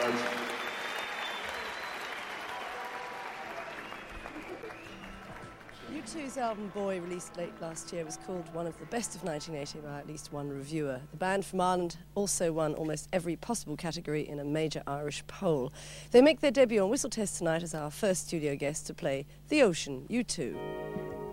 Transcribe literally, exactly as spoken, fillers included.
guys. U two's album Boy, released late last year, was called one of the best of nineteen eighty by at least one reviewer. The band from Ireland also won almost every possible category in a major Irish poll. They make their debut on Whistle Test tonight as our first studio guest to play The Ocean, U two.